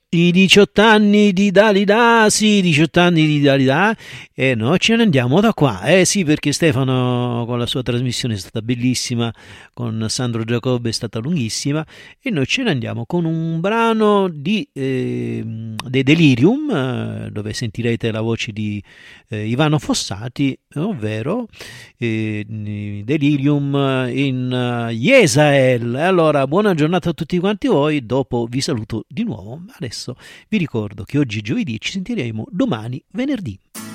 I 18 anni di Dalida, sì, 18 anni di Dalida, e noi ce ne andiamo da qua. Eh sì, perché Stefano con la sua trasmissione è stata bellissima, con Sandro Giacobbe è stata lunghissima, e noi ce ne andiamo con un brano dei Delirium, dove sentirete la voce di Ivano Fossati, ovvero Delirium in Jesael. E allora, buona giornata a tutti quanti voi, dopo vi saluto di nuovo, adesso vi ricordo che oggi è giovedì e ci sentiremo domani venerdì.